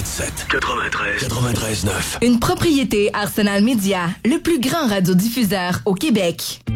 93 9. Une propriété Arsenal Media, le plus grand radiodiffuseur au Québec.